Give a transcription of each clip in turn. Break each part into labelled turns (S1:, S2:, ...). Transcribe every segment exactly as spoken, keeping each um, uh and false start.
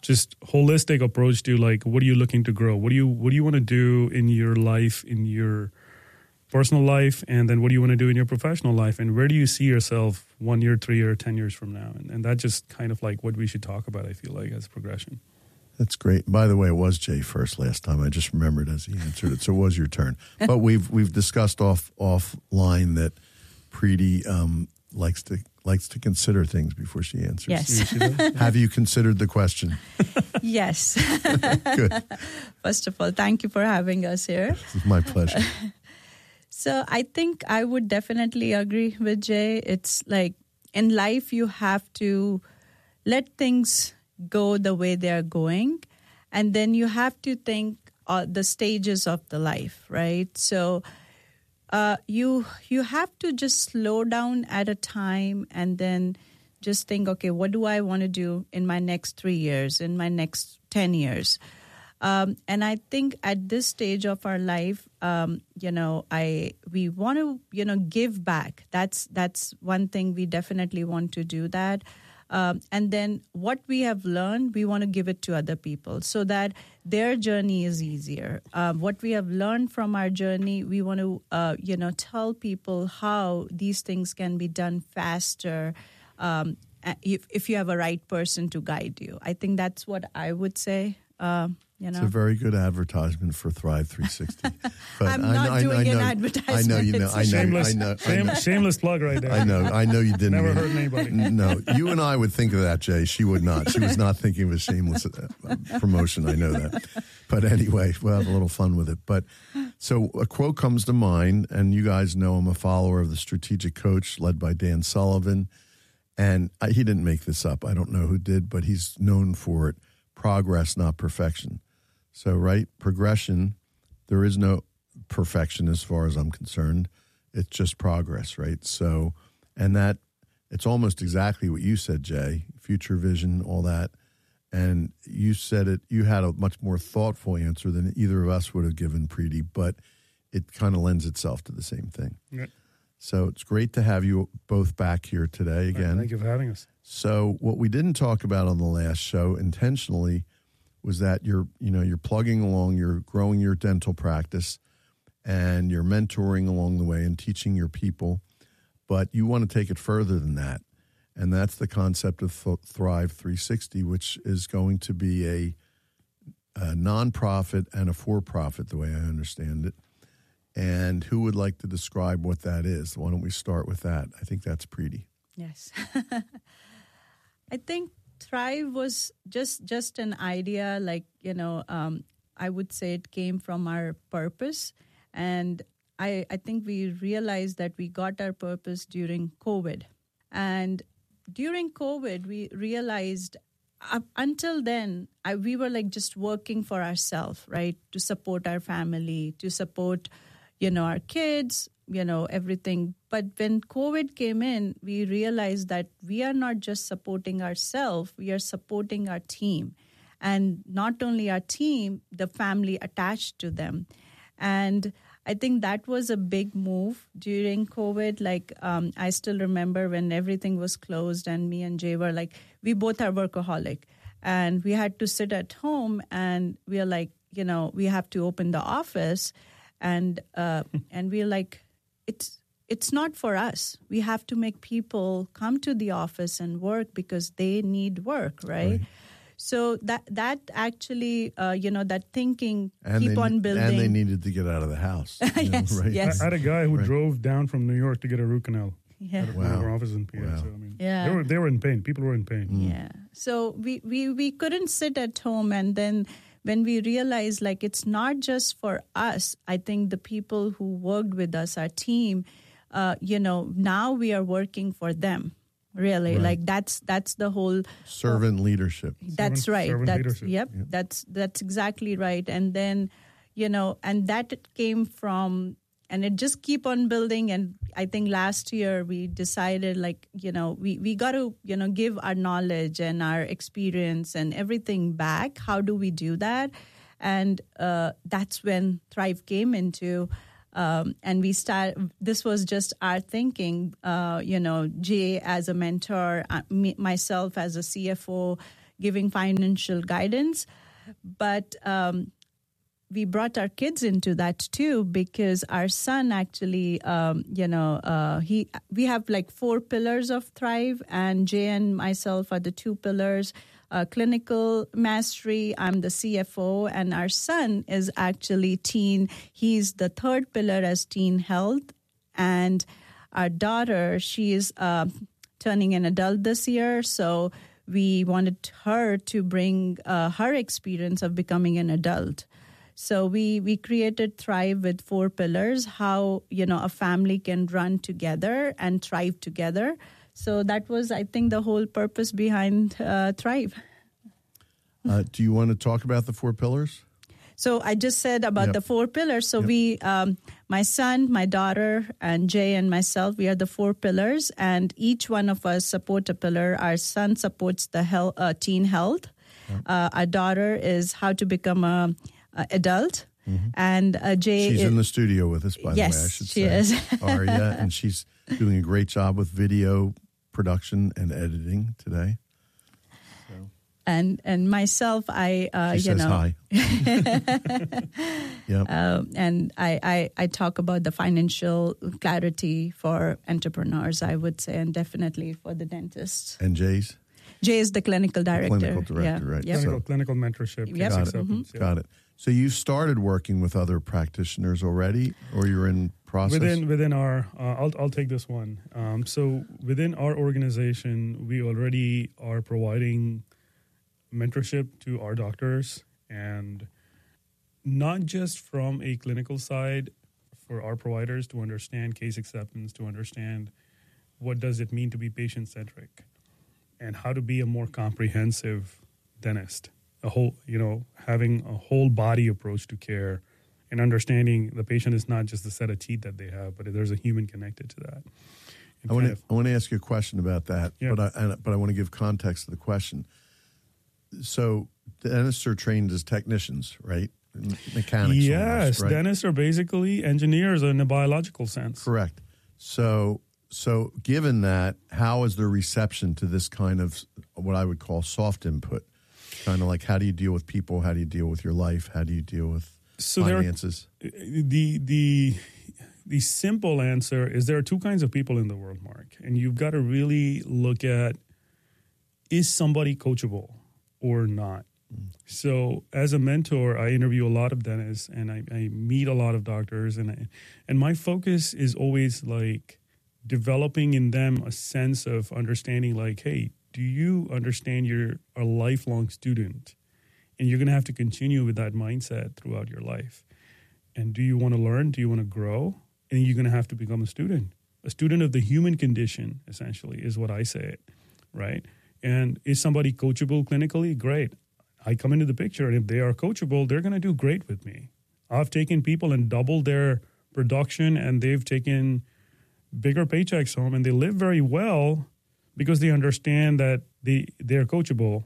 S1: just holistic approach to like, what are you looking to grow? What do you what do you want to do in your life, in your personal life, and then what do you want to do in your professional life, and where do you see yourself one year, three year, ten years from now? And, and that's just kind of like what we should talk about, I feel like, as progression.
S2: That's great. By the way, it was Jay first last time. I just remembered as he answered it, so it was your turn. But we've we've discussed off offline that Preeti um, likes to likes to consider things before she answers.
S3: Yes.
S2: Have you considered the question?
S3: Yes.
S2: Good.
S3: First of all, thank you for having us here.
S2: It's my pleasure.
S3: So I think I would definitely agree with Jay. It's like in life you have to let things go the way they're going, and then you have to think uh, the stages of the life, right? So uh, you you have to just slow down at a time and then just think, okay, what do I want to do in my next three years, in my next ten years? Um, and I think at this stage of our life, um, you know, I we want to, you know, give back. That's that's one thing we definitely want to do that. Um, and then what we have learned, we want to give it to other people so that their journey is easier. Um, what we have learned from our journey, we want to, uh, you know, tell people how these things can be done faster um, if, if you have a right person to guide you. I think that's what I would say. Um, You know?
S2: It's a very good advertisement for Thrive three sixty. But
S3: I'm
S2: I
S3: not
S2: know,
S3: doing
S2: I know,
S3: an advertisement.
S2: I know you know.
S3: It's
S2: I know.
S1: Shameless,
S2: I know. I
S1: shame,
S2: know.
S1: shameless plug right there.
S2: I know. I know you didn't.
S1: Never
S2: mean,
S1: hurt anybody.
S2: No, you and I would think of that, Jay. She would not. She was not thinking of a shameless uh, promotion. I know that. But anyway, we'll have a little fun with it. But so a quote comes to mind, and you guys know I'm a follower of the Strategic Coach led by Dan Sullivan. And I, he didn't make this up. I don't know who did, but he's known for it. Progress, not perfection. So, right, progression, there is no perfection as far as I'm concerned. It's just progress, right? So, and that, it's almost exactly what you said, Jay, future vision, all that. And you said it, you had a much more thoughtful answer than either of us would have given, Preeti, but it kind of lends itself to the same thing.
S1: Yeah.
S2: So it's great to have you both back here today again.
S1: Thank you for having us.
S2: So what we didn't talk about on the last show intentionally was that you're, you know, you're plugging along, you're growing your dental practice, and you're mentoring along the way and teaching your people, but you want to take it further than that. And that's the concept of Thrive three sixty, which is going to be a, a nonprofit and a for-profit, the way I understand it. And who would like to describe what that is? Why don't we start with that? I think that's Preeti.
S3: Yes. I think Thrive was just just an idea, like, you know, um, I would say it came from our purpose. And I, I think we realized that we got our purpose during COVID. And during COVID, we realized up until then, I, we were like just working for ourselves, right, to support our family, to support, you know, our kids, you know, everything. But when COVID came in, we realized that we are not just supporting ourselves, we are supporting our team. And not only our team, the family attached to them. And I think that was a big move during COVID. Like, um, I still remember when everything was closed and me and Jay were like, we both are workaholic. And we had to sit at home and we are like, you know, we have to open the office. And uh, and we're like, it's it's not for us. We have to make people come to the office and work because they need work, right? right. So that that actually, uh, you know, that thinking
S2: and
S3: keep
S2: they,
S3: on building.
S2: And they needed to get out of the house.
S3: yes,
S2: know, right?
S3: yes.
S1: I had a guy who
S2: right.
S1: drove down from New York to get a root canal.
S3: Yeah.
S1: At
S2: wow.
S1: one of our offices in P A.
S2: Wow.
S1: So, I mean,
S3: yeah.
S1: they were they were in pain. People were in pain.
S2: Mm.
S3: Yeah. So we, we, we couldn't sit at home. And then when we realized, like, it's not just for us, I think the people who worked with us, our team, uh, you know, now we are working for them. Really,
S2: right.
S3: like that's that's the whole
S2: servant uh, leadership.
S3: That's
S1: servant,
S3: right.
S1: Servant
S3: that's
S1: leadership.
S3: Yep,
S2: yep.
S3: That's that's exactly right. And then, you know, and that came from, and it just keep on building. And I think last year we decided, like, you know, we we got to, you know, give our knowledge and our experience and everything back. How do we do that? And uh, that's when Thrive came into. Um, and we start. This was just our thinking. Uh, you know, Jay as a mentor, uh, me, myself as a C F O. giving financial guidance. But um, we brought our kids into that too, because our son actually, um, you know, uh, he we have like four pillars of Thrive, and Jay and myself are the two pillars. Uh, clinical mastery, I'm the C F O, and our son is actually teen. He's the third pillar as teen health. And our daughter, she is uh, turning an adult this year, so we wanted her to bring uh, her experience of becoming an adult. So we, we created Thrive with four pillars, how, you know, a family can run together and thrive together. So that was, I think, the whole purpose behind uh, Thrive.
S2: Uh, do you want to talk about the four pillars?
S3: So I just said about
S2: Yep.
S3: the four pillars. So
S2: Yep.
S3: we, um, my son, my daughter, and Jay and myself, we are the four pillars, and each one of us support a pillar. Our son supports the health, uh, teen health.
S2: Yep.
S3: Uh, our daughter is how to become a, a adult,
S2: Mhm.
S3: and uh, Jay.
S2: She's
S3: is,
S2: in the studio with us, by
S3: yes,
S2: the way, I should
S3: she
S2: say.
S3: is.
S2: Arya, and she's doing a great job with video production and editing today.
S3: And and myself, I uh,
S2: She
S3: you
S2: says
S3: know,
S2: hi. Yep.
S3: uh, and I, I I talk about the financial clarity for entrepreneurs, I would say, and definitely for the dentists.
S2: And Jay's?
S3: Jay is the clinical director.
S2: clinical director,
S3: yeah.
S2: right.
S3: Yep.
S1: Clinical,
S2: So-
S1: clinical mentorship.
S3: Yep.
S1: case
S2: Got it.
S1: acceptance, yeah.
S2: Got it. So you started working with other practitioners already, or you're in process?
S1: Within within our, uh, I'll I'll take this one. Um, so within our organization, we already are providing mentorship to our doctors, and not just from a clinical side for our providers to understand case acceptance, to understand what does it mean to be patient centric, and how to be a more comprehensive dentist. A whole, you know, having a whole body approach to care, and understanding the patient is not just the set of teeth that they have, but there's a human connected to that. And
S2: I want
S1: kind
S2: to
S1: of-
S2: I want to ask you a question about that,
S1: Yeah.
S2: but I and, but I want to give context to the question. So dentists are trained as technicians, right? Me- Mechanics.
S1: yes,
S2: almost, right?
S1: dentists are basically engineers in a biological sense.
S2: Correct. So so given that, how is the reception to this kind of what I would call soft input? Kind of like, how do you deal with people? How do you deal with your life? How do you deal with
S1: So there are-
S2: finances?
S1: the the the simple answer is there are two kinds of people in the world, Mark, and you've got to really look at, is somebody coachable or not? Mm. So as a mentor, I interview a lot of dentists, and I, I meet a lot of doctors, and I, and my focus is always like developing in them a sense of understanding, like, hey, do you understand you're a lifelong student, and you're going to have to continue with that mindset throughout your life? And do you want to learn? Do you want to grow? And you're going to have to become a student. A student of the human condition, essentially, is what I say it, right? And is somebody coachable clinically? Great. I come into the picture, and if they are coachable, they're going to do great with me. I've taken people and doubled their production, and they've taken bigger paychecks home, and they live very well because they understand that they, they're coachable.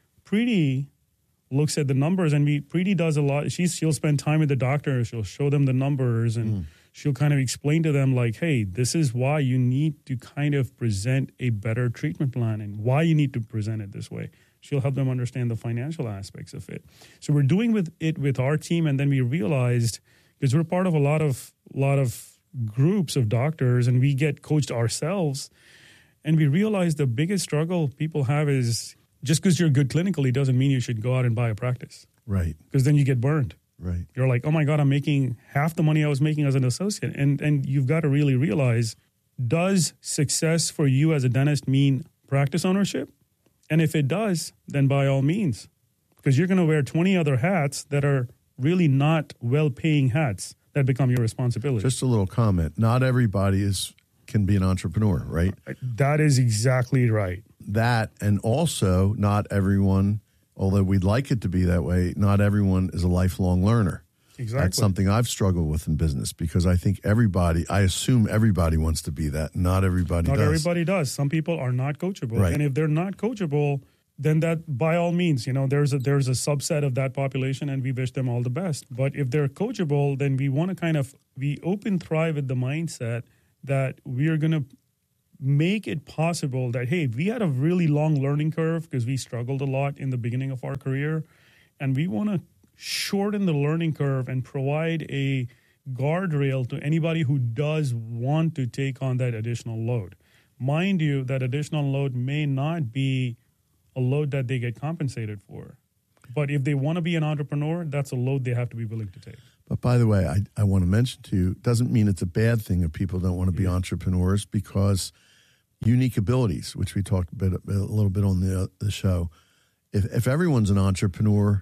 S1: Preeti looks at the numbers, and we, Preeti does a lot. She's, she'll spend time with the doctor. She'll show them the numbers, and mm. she'll kind of explain to them, like, hey, this is why you need to kind of present a better treatment plan and why you need to present it this way. She'll help them understand the financial aspects of it. So we're doing with it with our team, and then we realized, because we're part of a lot of lot of groups of doctors, and we get coached ourselves, and we realized the biggest struggle people have is just because you're good clinically doesn't mean you should go out and buy a practice.
S2: Right.
S1: Because then you get burned.
S2: Right.
S1: You're like, oh my God, I'm making half the money I was making as an associate. And and you've got to really realize, does success for you as a dentist mean practice ownership? And if it does, then by all means, because you're going to wear twenty other hats that are really not well-paying hats that become your responsibility.
S2: Just a little comment. Not everybody is can be an entrepreneur, right?
S1: That is exactly right.
S2: That, and also not everyone, although we'd like it to be that way, not everyone is a lifelong learner.
S1: Exactly.
S2: That's something I've struggled with in business, because I think everybody, I assume everybody wants to be that. Not everybody
S1: Not
S2: does.
S1: everybody does. Some people are not coachable.
S2: Right.
S1: And if they're not coachable, then that, by all means, you know, there's a, there's a subset of that population, and we wish them all the best. But if they're coachable, then we want to kind of, we open Thrive with the mindset that we are going to make it possible that, hey, we had a really long learning curve because we struggled a lot in the beginning of our career, and we want to shorten the learning curve and provide a guardrail to anybody who does want to take on that additional load. Mind you, that additional load may not be a load that they get compensated for. But if they want to be an entrepreneur, that's a load they have to be willing to take.
S2: But by the way, I, I want to mention to you, it doesn't mean it's a bad thing if people don't want to be yeah. entrepreneurs, because unique abilities, which we talked a, bit, a little bit on the, uh, the show, if, if everyone's an entrepreneur,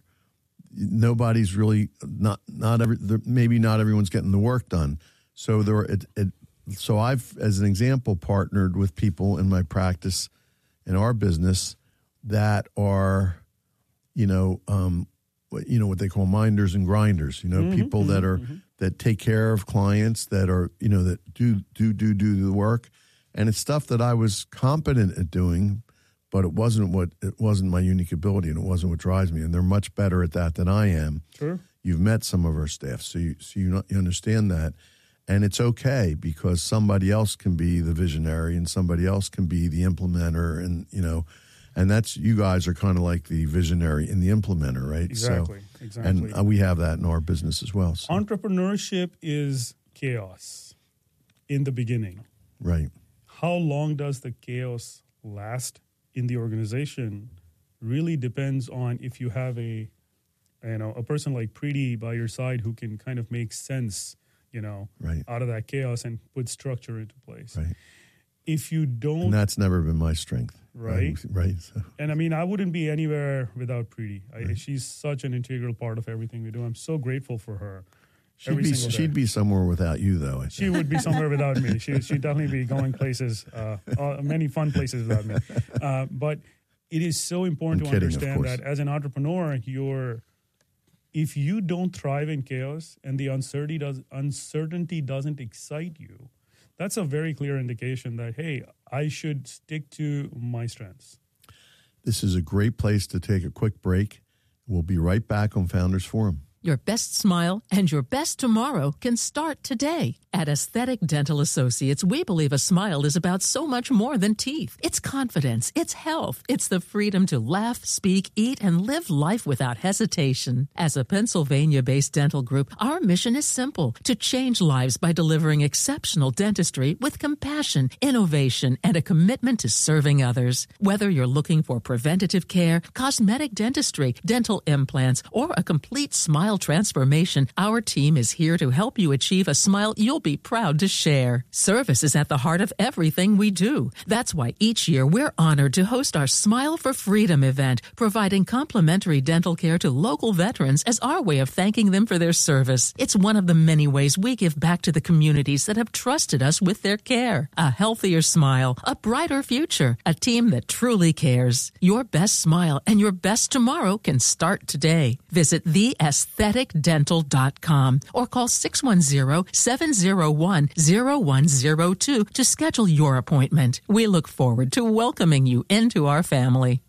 S2: nobody's really not not every maybe not everyone's getting the work done. So there, it, it, so I've, as an example, partnered with people in my practice in our business that are, you know, um, you know what they call minders and grinders. You know, mm-hmm, people mm-hmm, that are mm-hmm. that take care of clients, that are, you know, that do do do do the work, and it's stuff that I was competent at doing. But it wasn't what it wasn't my unique ability, and it wasn't what drives me. And they're much better at that than I am.
S1: Sure,
S2: you've met some of our staff, so you so you, know, you understand that, and it's okay because somebody else can be the visionary, and somebody else can be the implementer, and you know, and that's you guys are kind of like the visionary and the implementer, right?
S1: Exactly,
S2: so,
S1: exactly.
S2: And we have that in our business as well. So.
S1: Entrepreneurship is chaos in the beginning,
S2: right?
S1: How long does the chaos last in the organization really depends on if you have a, you know, a person like Preeti by your side who can kind of make sense, you know,
S2: right.
S1: out of that chaos and put structure into place.
S2: Right.
S1: If you don't,
S2: and that's never been my strength.
S1: Right.
S2: Right. right so.
S1: And I mean, I wouldn't be anywhere without Preeti. I,
S2: right.
S1: She's such an integral part of everything we do. I'm so grateful for her.
S2: She'd be, she'd be somewhere without you, though. I think.
S1: She would be somewhere without me. She, she'd definitely be going places, uh, uh, many fun places without me. Uh, but it is so important
S2: I'm
S1: to
S2: kidding,
S1: understand that as an entrepreneur, you're, if you don't thrive in chaos and the uncertainty, does, uncertainty doesn't excite you, that's a very clear indication that, hey, I should stick to my strengths.
S2: This is a great place to take a quick break. We'll be right back on Founders Forum.
S4: Your best smile and your best tomorrow can start today. At Aesthetic Dental Associates, we believe a smile is about so much more than teeth. It's confidence, it's health, it's the freedom to laugh, speak, eat, and live life without hesitation. As a Pennsylvania-based dental group, our mission is simple: to change lives by delivering exceptional dentistry with compassion, innovation, and a commitment to serving others. Whether you're looking for preventative care, cosmetic dentistry, dental implants, or a complete smile transformation, our team is here to help you achieve a smile you'll be proud to share. Service is at the heart of everything we do. That's why each year we're honored to host our Smile for Freedom event, providing complimentary dental care to local veterans as our way of thanking them for their service. It's one of the many ways we give back to the communities that have trusted us with their care. A healthier smile, a brighter future, a team that truly cares. Your best smile and your best tomorrow can start today. Visit the aesthetic dental dot com or call six one zero, seven zero one, zero one zero two to schedule your appointment. We look forward to welcoming you into our family.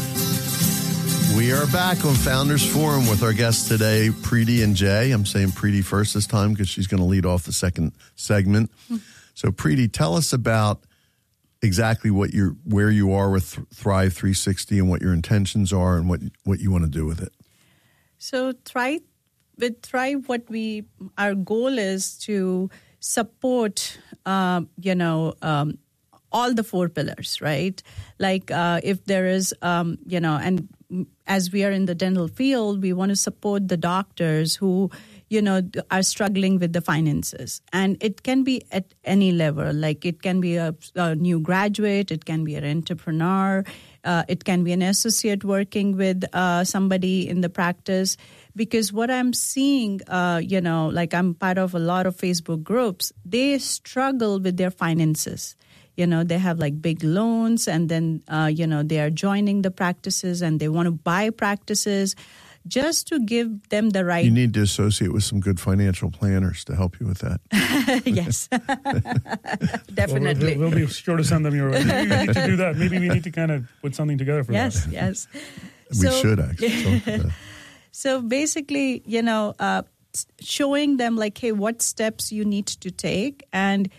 S2: We are back on Founders Forum with our guests today, Preeti and Jay. I'm saying Preeti first this time because she's going to lead off the second segment. Mm-hmm. So, Preeti, tell us about exactly what you're, where you are with Thrive three sixty and what your intentions are and what what you want to do with it.
S3: So, Thrive. With Thrive, what we our goal is to support, uh, you know, um, all the four pillars, right? Like uh, if there is, um, you know, and as we are in the dental field, we want to support the doctors who, you know, are struggling with the finances. And it can be at any level. Like it can be a, a new graduate, it can be an entrepreneur, uh, it can be an associate working with uh, somebody in the practice. Because what I'm seeing, uh, you know, like I'm part of a lot of Facebook groups, they struggle with their finances. You know, they have like big loans and then, uh, you know, they are joining the practices and they want to buy practices just to give them the right.
S2: You need to associate with some good financial planners to help you with that.
S3: Yes, definitely.
S1: Well, we'll, we'll be sure to send them your way. Maybe we need to do that. Maybe we need to kind of put something together for
S3: yes,
S1: that.
S3: Yes,
S2: yes. We so, should actually. So,
S3: so basically, you know, uh, showing them like, hey, what steps you need to take and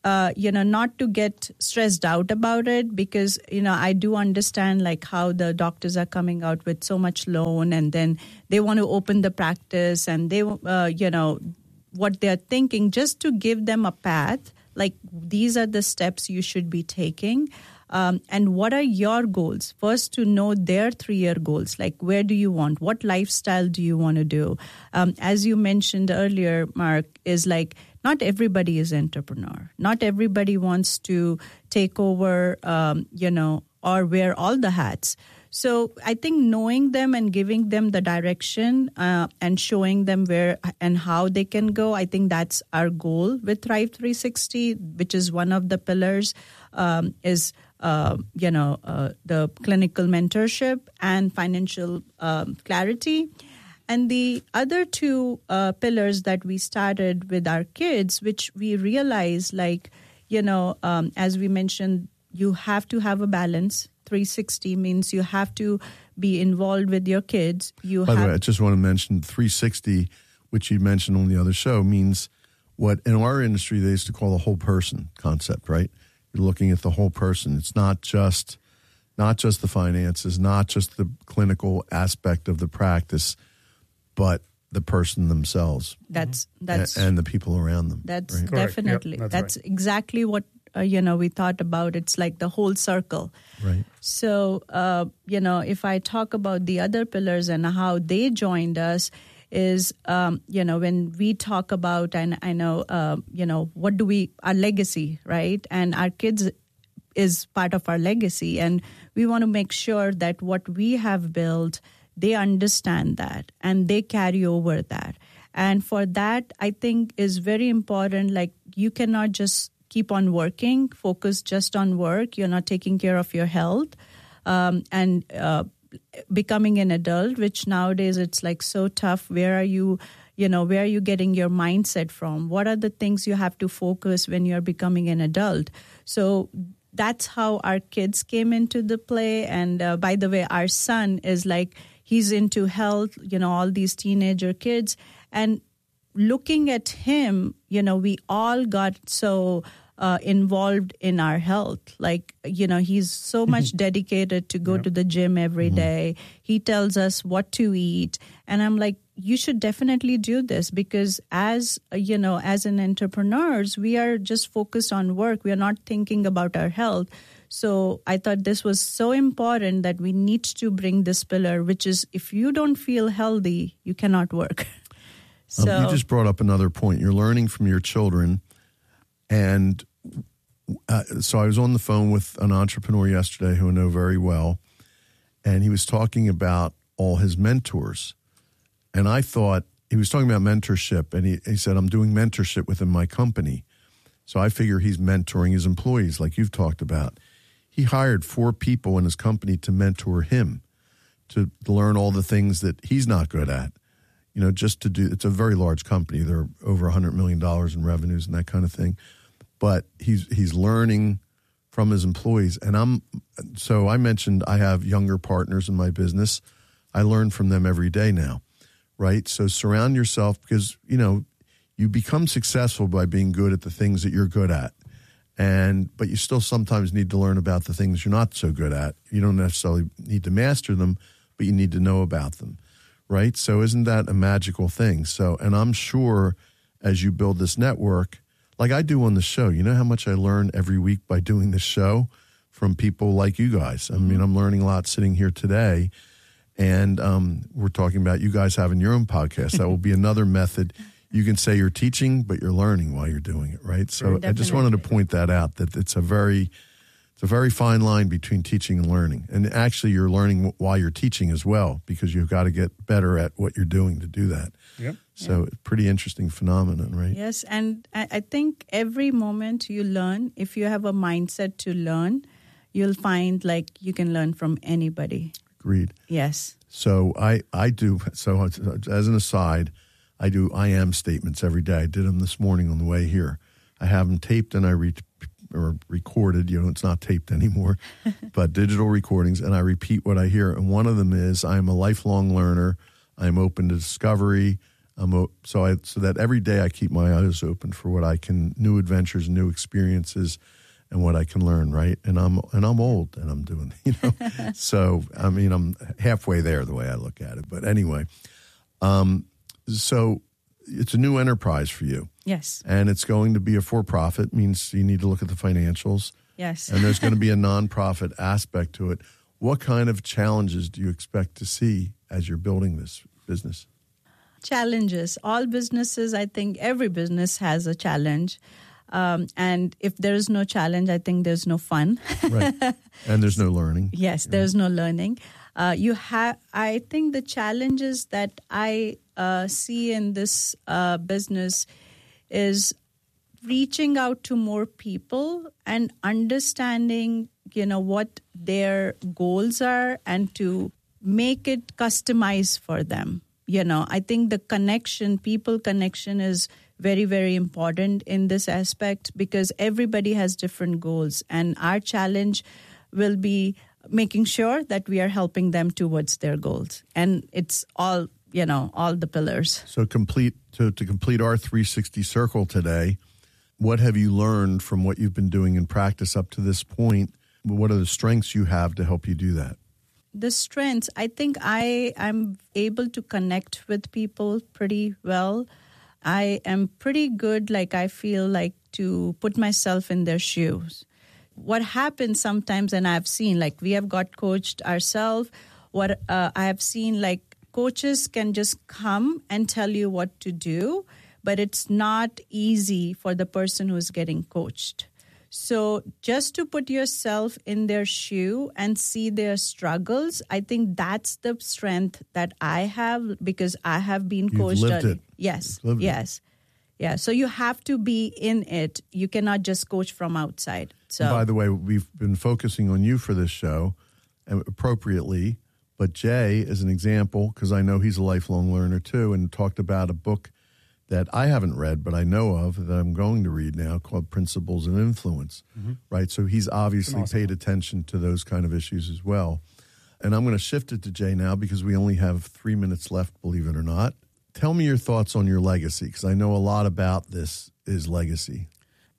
S3: uh, you know, not to get stressed out about it, because, you know, I do understand like how the doctors are coming out with so much loan, and then they want to open the practice, and they, uh, you know, what they're thinking, just to give them a path, like these are the steps you should be taking. Um, and what are your goals? First, to know their three-year goals, like where do you want? What lifestyle do you want to do? Um, as you mentioned earlier, Mark, is like not everybody is entrepreneur. Not everybody wants to take over, um, you know, or wear all the hats. So I think knowing them and giving them the direction uh, and showing them where and how they can go, I think that's our goal with Thrive three sixty, which is one of the pillars, um, is, uh, you know, uh, the clinical mentorship and financial um, clarity. And the other two uh, pillars that we started with our kids, which we realized, like, you know, um, as we mentioned, you have to have a balance. three sixty means you have to be involved with your kids. You
S2: By
S3: have
S2: the way, I just want to mention three sixty, which you mentioned on the other show, means what in our industry they used to call the whole person concept, right? You're looking at the whole person. It's not just not just the finances, not just the clinical aspect of the practice, but the person themselves.
S3: That's that's
S2: and, and the people around them.
S3: That's
S2: right?
S3: definitely
S1: Yep, that's
S3: that's
S1: right.
S3: exactly what uh, you know we thought about. It's like the whole circle.
S2: Right.
S3: So uh, you know, if I talk about the other pillars and how they joined us, is um, you know when we talk about, and I know uh, you know what do we our legacy, right? And our kids is part of our legacy, and we want to make sure that what we have built, they understand that and they carry over that. And for that, I think is very important. Like, you cannot just keep on working, focus just on work. You're not taking care of your health um, and uh, becoming an adult, which nowadays it's like so tough. Where are you, you know, where are you getting your mindset from? What are the things you have to focus when you're becoming an adult? So that's how our kids came into the play. And uh, by the way, our son is like, he's into health, you know, all these teenager kids. And looking at him, you know, we all got so uh, involved in our health. Like, you know, he's so much dedicated to go
S1: Yeah.
S3: to the gym every day. He tells us what to eat. And I'm like, you should definitely do this, because as, uh, you know, as an entrepreneurs, we are just focused on work. We are not thinking about our health. So I thought this was so important that we need to bring this pillar, which is if you don't feel healthy, you cannot work. So
S2: Um, you just brought up another point. You're learning from your children. And uh, so I was on the phone with an entrepreneur yesterday who I know very well, and he was talking about all his mentors. And I thought, he was talking about mentorship, and he, he said, I'm doing mentorship within my company. So I figure he's mentoring his employees like you've talked about. He hired four people in his company to mentor him, to learn all the things that he's not good at. You know, just to do, it's a very large company. They're over one hundred million dollars in revenues and that kind of thing. But he's he's learning from his employees. And I'm, so I mentioned I have younger partners in my business. I learn from them every day now, right? So surround yourself, because, you know, you become successful by being good at the things that you're good at. And, but you still sometimes need to learn about the things you're not so good at. You don't necessarily need to master them, but you need to know about them. Right? So isn't that a magical thing? So, and I'm sure as you build this network, like I do on the show, you know how much I learn every week by doing this show from people like you guys. I mean, I'm learning a lot sitting here today. And um, we're talking about you guys having your own podcast. That will be another method. You can say you're teaching, but you're learning while you're doing it, right? So I just wanted to point that out, that it's a very It's a very fine line between teaching and learning. And actually, you're learning while you're teaching as well, because you've got to get better at what you're doing to do that.
S1: Yep.
S2: So it's pretty interesting phenomenon, right?
S3: yes, and I I think every moment you learn, if you have a mindset to learn, you'll find like you can learn from anybody.
S2: Agreed.
S3: Yes.
S2: So I, I do, so as an aside, I do I am statements every day. I did them this morning on the way here. I have them taped and I read or recorded, you know, it's not taped anymore, but digital recordings, and I repeat what I hear. And one of them is, I am a lifelong learner. I am open to discovery. I'm o- so I so that every day I keep my eyes open for what I can, new adventures, new experiences, and what I can learn. Right, and I'm and I'm old, and I'm doing, you know. So I mean, I'm halfway there the way I look at it. But anyway, um, so it's a new enterprise for you.
S3: Yes.
S2: And it's going to be a for-profit, means you need to look at the financials.
S3: Yes.
S2: And there's going to be a nonprofit aspect to it. What kind of challenges do you expect to see as you're building this business?
S3: Challenges. All businesses, I think every business has a challenge. Um, and if there is no challenge, I think there's no fun.
S2: Right. And there's no learning.
S3: Yes, there's no learning. Uh, you have. I think the challenges that I uh, see in this uh, business is reaching out to more people and understanding, you know, what their goals are and to make it customized for them. You know, I think the connection, people connection is very, very important in this aspect because everybody has different goals. And our challenge will be making sure that we are helping them towards their goals. And it's all, you know, all the pillars.
S2: So complete to, to complete our three sixty circle today, what have you learned from what you've been doing in practice up to this point? What are the strengths you have to help you do that?
S3: The strengths, I think I am able to connect with people pretty well. I am pretty good, like I feel like, to put myself in their shoes. What happens sometimes, and I've seen, like we have got coached ourselves, what uh, I have seen, like coaches can just come and tell you what to do, but it's not easy for the person who's getting coached. So just to put yourself in their shoe and see their struggles, I think that's the strength that I have because I have been
S2: You've
S3: coached.
S2: lived
S3: early.
S2: it.
S3: Yes,
S2: You've lived
S3: yes.
S2: it.
S3: Yeah, so you have to be in it. You cannot just coach from outside. So,
S2: And by the way, we've been focusing on you for this show, and appropriately, but Jay is an example because I know he's a lifelong learner too, and talked about a book that I haven't read, but I know of, that I'm going to read now, called Principles of Influence, mm-hmm. right? So he's obviously
S1: awesome.
S2: paid attention to those kind of issues as well. And I'm going to shift it to Jay now because we only have three minutes left, believe it or not. Tell me your thoughts on your legacy, because I know a lot about this is legacy.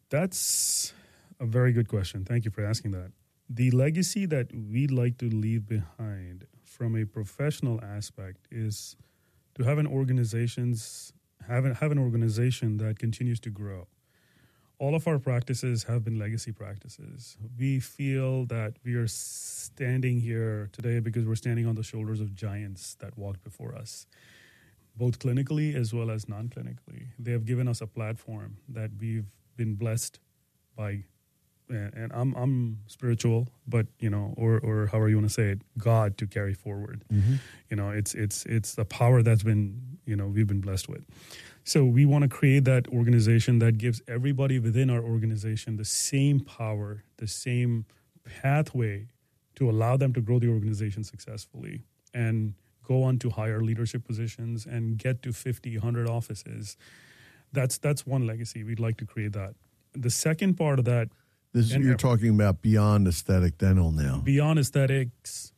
S1: That's a very good question. Thank you for asking that. The legacy that we'd like to leave behind from a professional aspect is to have an organization's have an, have an organization that continues to grow. All of our practices have been legacy practices. We feel that we are standing here today because we're standing on the shoulders of giants that walked before us, both clinically as well as non-clinically. They have given us a platform that we've been blessed by, and, and I'm I'm spiritual, but you know, or or however you want to say it, God to carry forward. Mm-hmm. You know, it's it's it's the power that's been, you know, we've been blessed with. So we want to create that organization that gives everybody within our organization the same power, the same pathway to allow them to grow the organization successfully and go on to higher leadership positions and get to fifty, one hundred offices. That's that's one legacy. We'd like to create that. The second part of that,
S2: This
S1: and
S2: you're talking about beyond aesthetic dental now.
S1: Beyond aesthetics,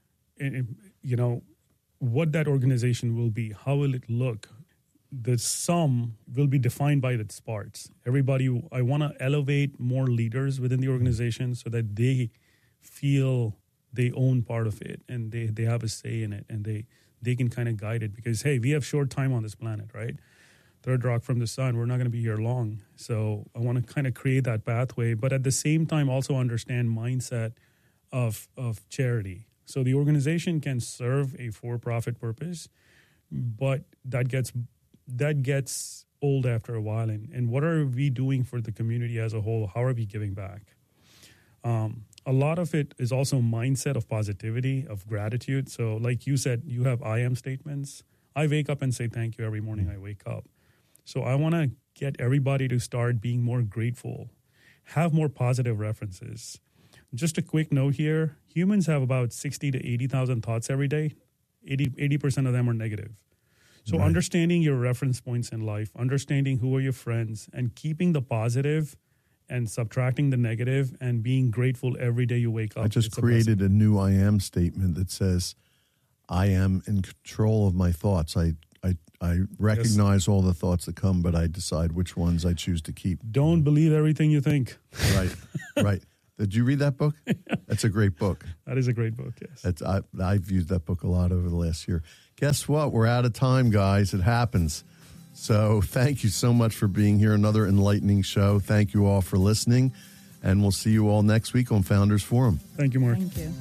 S1: you know, what that organization will be, how will it look? The sum will be defined by its parts. Everybody, I want to elevate more leaders within the organization so that they feel they own part of it and they, they have a say in it and they, they can kind of guide it because, hey, we have short time on this planet, right? Third rock from the sun, we're not going to be here long. So I want to kind of create that pathway, but at the same time also understand mindset of of charity. So the organization can serve a for-profit purpose, but that gets that gets old after a while. And, and what are we doing for the community as a whole? How are we giving back? Um, a lot of it is also mindset of positivity, of gratitude. So like you said, you have I am statements. I wake up and say thank you every morning I wake up. So I want to get everybody to start being more grateful, have more positive references. Just a quick note here, humans have about sixty to eighty thousand thoughts every day. eighty percent of them are negative. So right. Understanding your reference points in life, understanding who are your friends, and keeping the positive and subtracting the negative and being grateful every day you wake up.
S2: I just created a, a new I am statement that says, I am in control of my thoughts. I I, I recognize yes. all the thoughts that come, but I decide which ones I choose to keep.
S1: Don't believe everything you think.
S2: Right, right. Did you read that book? That's a great book.
S1: That is a great book, yes.
S2: It's, I, I've used that book a lot over the last year. Guess what? We're out of time, guys. It happens. So thank you so much for being here. Another enlightening show. Thank you all for listening. And we'll see you all next week on Founders Forum.
S1: Thank you, Mark.
S3: Thank you.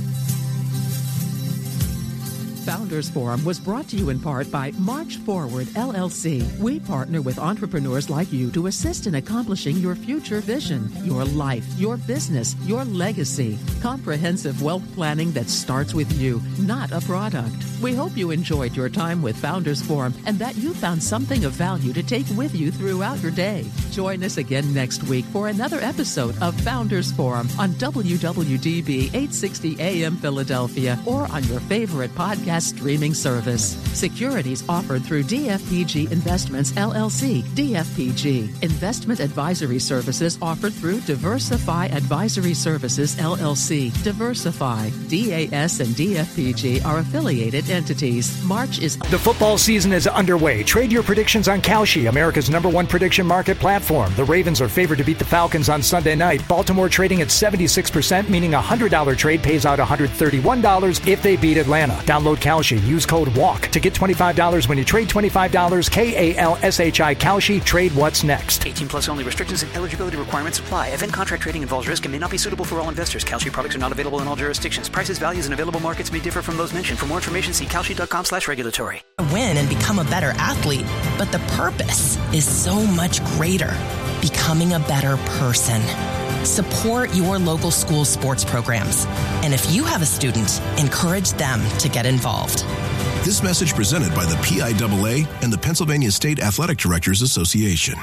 S4: Founders Forum was brought to you in part by March Forward, L L C. We partner with entrepreneurs like you to assist in accomplishing your future vision, your life, your business, your legacy. Comprehensive wealth planning that starts with you, not a product. We hope you enjoyed your time with Founders Forum and that you found something of value to take with you throughout your day. Join us again next week for another episode of Founders Forum on W W D B eight sixty A M Philadelphia or on your favorite podcast streaming service. Securities offered through D F P G Investments, L L C, D F P G. Investment advisory services offered through Diversify Advisory Services, L L C. Diversify, D A S and D F P G are affiliated entities. March is...
S5: The football season is underway. Trade your predictions on Kalshi, America's number one prediction market platform. The Ravens are favored to beat the Falcons on Sunday night. Baltimore trading at seventy-six percent, meaning a one hundred dollars trade pays out one hundred thirty-one dollars if they beat Atlanta. Download Kalshi. Use code WALK to get twenty-five dollars when you trade twenty-five dollars. K A L S H I Kalshi. Trade what's next.
S6: eighteen plus only. Restrictions and eligibility requirements apply. Event contract trading involves risk and may not be suitable for all investors. Kalshi products are not available in all jurisdictions. Prices, values, and available markets may differ from those mentioned. For more information, see kalshi.com slash regulatory.
S7: Win and become a better athlete, but the purpose is so much greater. Becoming a better person. Support your local school sports programs. And if you have a student, encourage them to get involved.
S8: This message presented by the P I A A and the Pennsylvania State Athletic Directors Association.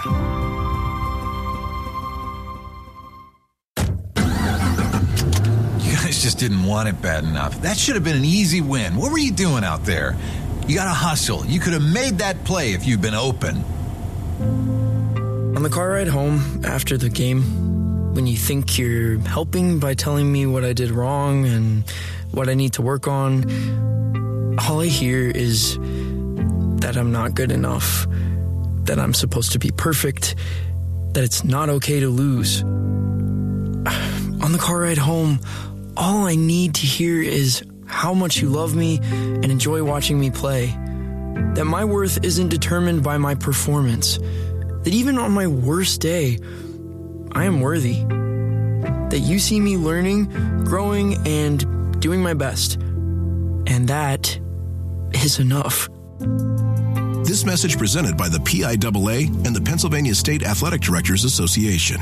S9: You guys just didn't want it bad enough. That should have been an easy win. What were you doing out there? You got to hustle. You could have made that play if you'd been open.
S10: On the car ride home after the game, when you think you're helping by telling me what I did wrong and what I need to work on, all I hear is that I'm not good enough, that I'm supposed to be perfect, that it's not okay to lose. On the car ride home, all I need to hear is how much you love me and enjoy watching me play, that my worth isn't determined by my performance, that even on my worst day, I am worthy, that you see me learning, growing, and doing my best. And that is enough.
S8: This message presented by the P I A A and the Pennsylvania State Athletic Directors Association.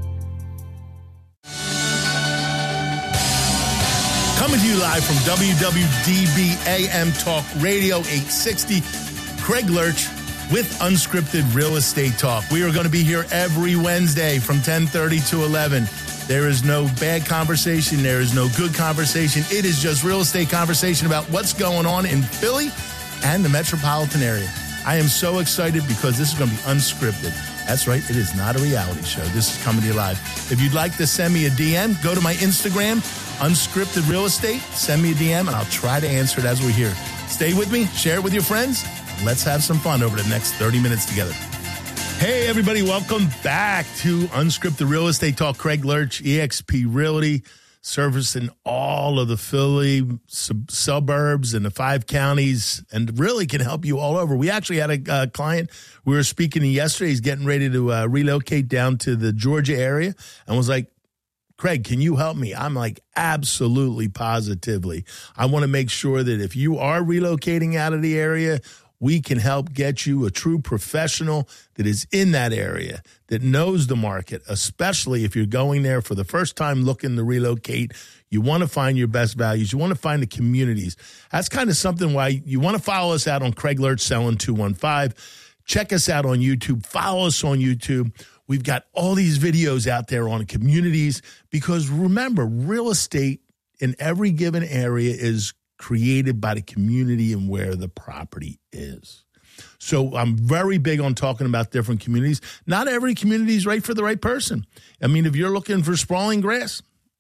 S11: Coming to you live from W W D B A M Talk Radio eight sixty, Craig Lurch with Unscripted Real Estate Talk. We are going to be here every Wednesday from ten thirty to eleven. There is no bad conversation. There is no good conversation. It is just real estate conversation about what's going on in Philly and the metropolitan area. I am so excited because this is going to be unscripted. That's right. It is not a reality show. This is coming to you live. If you'd like to send me a D M, go to my Instagram, Unscripted Real Estate. Send me a D M, and I'll try to answer it as we're here. Stay with me. Share it with your friends. Let's have some fun over the next thirty minutes together. Hey, everybody. Welcome back to Unscripted Real Estate Talk. Craig Lurch, E X P Realty, servicing all of the Philly sub- suburbs and the five counties, and really can help you all over. We actually had a uh, client we were speaking to yesterday. He's getting ready to uh, relocate down to the Georgia area and was like, Craig, can you help me? I'm like, absolutely, positively. I want to make sure that if you are relocating out of the area, we can help get you a true professional that is in that area, that knows the market, especially if you're going there for the first time looking to relocate. You want to find your best values. You want to find the communities. That's kind of something why you want to follow us out on Craig Lurch Selling two one five. Check us out on YouTube. Follow us on YouTube. We've got all these videos out there on communities because remember, real estate in every given area is created by the community and where the property is. So I'm very big on talking about different communities. Not every community is right for the right person. I mean, if you're looking for sprawling grass,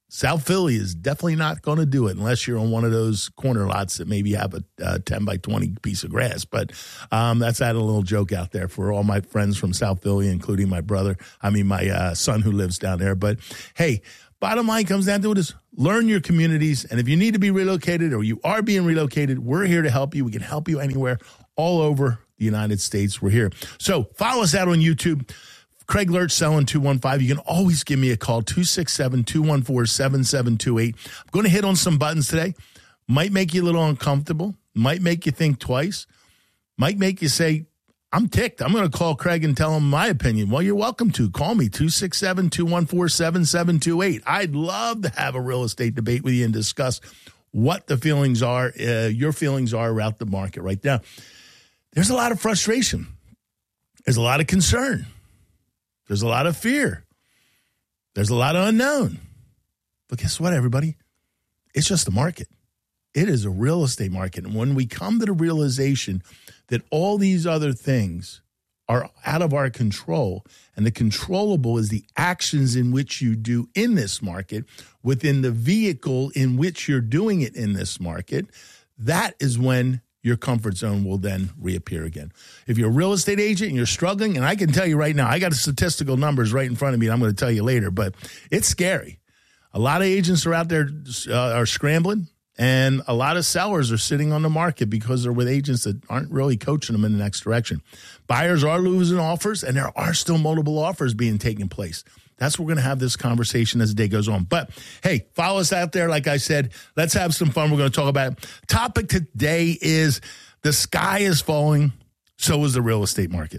S11: South Philly is definitely not going to do it unless you're on one of those corner lots that maybe have a uh, ten by twenty piece of grass. But um, that's adding a little joke out there for all my friends from South Philly, including my brother. I mean, my uh, son who lives down there. But, hey, bottom line comes down to it is learn your communities. And if you need to be relocated or you are being relocated, we're here to help you. We can help you anywhere all over the United States. We're here. So follow us out on YouTube. Craig Lurch, Selling two one five. You can always give me a call, two six seven, two one four, seven seven two eight. I'm going to hit on some buttons today. Might make you a little uncomfortable. Might make you think twice. Might make you say, I'm ticked. I'm going to call Craig and tell him my opinion. Well, you're welcome to. Call me, two six seven, two one four, seven seven two eight. I'd love to have a real estate debate with you and discuss what the feelings are, uh, your feelings are about the market right now. There's a lot of frustration. There's a lot of concern. There's a lot of fear. There's a lot of unknown. But guess what, everybody? It's just the market. It is a real estate market. And when we come to the realization that all these other things are out of our control, and the controllable is the actions in which you do in this market within the vehicle in which you're doing it in this market, that is when your comfort zone will then reappear again. If you're a real estate agent and you're struggling, and I can tell you right now, I got the statistical numbers right in front of me, and I'm going to tell you later, but it's scary. A lot of agents are out there uh, are scrambling, and a lot of sellers are sitting on the market because they're with agents that aren't really coaching them in the next direction. Buyers are losing offers, and there are still multiple offers being taken place. That's where we're going to have this conversation as the day goes on. But, hey, follow us out there. Like I said, let's have some fun. We're going to talk about it. Topic today is the sky is falling, so is the real estate market.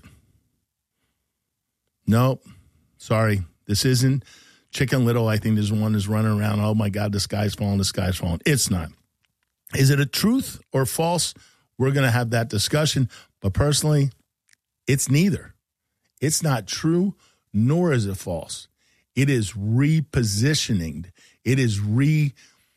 S11: Nope. Sorry. This isn't Chicken Little. I think there's one that's running around. Oh, my God, the sky's falling, the sky's falling. It's not. Is it a truth or false? We're going to have that discussion. But personally, it's neither. It's not true, nor is it false. It is repositioning. It is re.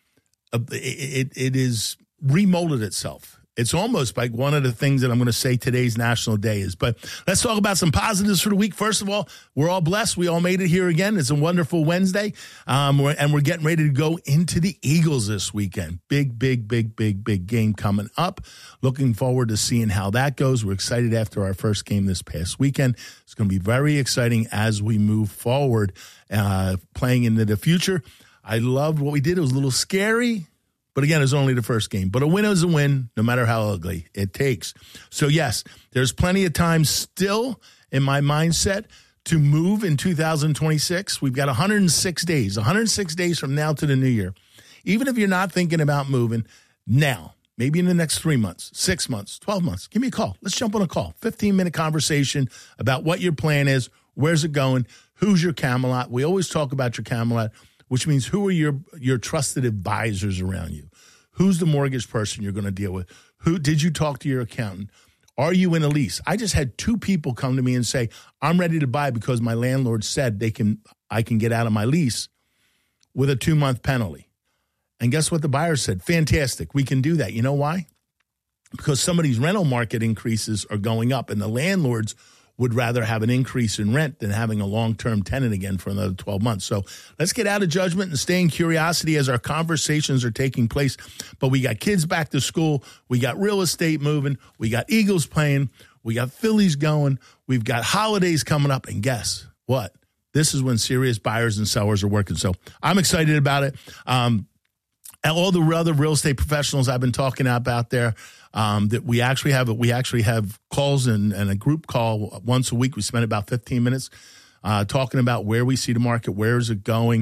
S11: Uh, it, it is remolded itself. It's almost like one of the things that I'm going to say today's National Day is. But let's talk about some positives for the week. First of all, we're all blessed. We all made it here again. It's a wonderful Wednesday. Um, we're, and we're getting ready to go into the Eagles this weekend. Big, big, big, big, big game coming up. Looking forward to seeing how that goes. We're excited after our first game this past weekend. It's going to be very exciting as we move forward, uh, playing into the future. I loved what we did. It was a little scary. But again, it's only the first game. But a win is a win, no matter how ugly it takes. So, yes, there's plenty of time still in my mindset to move in two thousand twenty-six. We've got one hundred six days, one hundred six days from now to the new year. Even if you're not thinking about moving now, maybe in the next three months, six months, twelve months, give me a call. Let's jump on a call. fifteen-minute conversation about what your plan is, where's it going, who's your Camelot. We always talk about your Camelot, which means who are your, your trusted advisors around you? Who's the mortgage person you're going to deal with? Who did you talk to your accountant? Are you in a lease? I just had two people come to me and say, I'm ready to buy because my landlord said they can I can get out of my lease with a two-month penalty. And guess what the buyer said? Fantastic. We can do that. You know why? Because some of these rental market increases are going up, and the landlords would rather have an increase in rent than having a long-term tenant again for another twelve months. So let's get out of judgment and stay in curiosity as our conversations are taking place. But we got kids back to school. We got real estate moving. We got Eagles playing. We got Phillies going. We've got holidays coming up. And guess what? This is when serious buyers and sellers are working. So I'm excited about it. Um, and all the other real estate professionals I've been talking about there, Um, that we actually have we actually have calls and, and a group call once a week. We spend about fifteen minutes uh, talking about where we see the market, where is it going.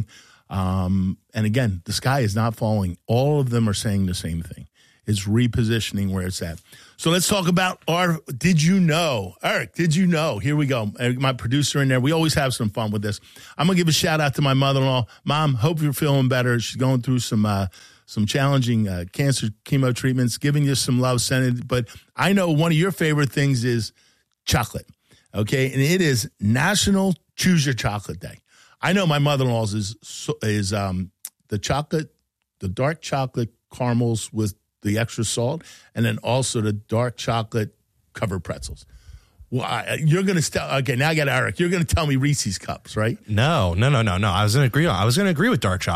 S11: Um, and again, the sky is not falling. All of them are saying the same thing. It's repositioning where it's at. So let's talk about our Did You Know? Eric, did you know? Here we go. My producer in there. We always have some fun with this. I'm going to give a shout out to my mother-in-law. Mom, hope you're feeling better. She's going through some uh, some challenging uh, cancer chemo treatments, giving you some love, sending. But I know one of your favorite things is chocolate, okay? And it is National Choose Your Chocolate Day. I know my mother-in-law's is, is um, the chocolate, the dark chocolate caramels with the extra salt, and then also the dark chocolate covered pretzels. Well, I, you're going to tell. Okay, now I got Eric. You're going to tell me Reese's Cups, right?
S12: No, no, no, no, no. I was going to agree. On, I was going to agree with dark chocolate.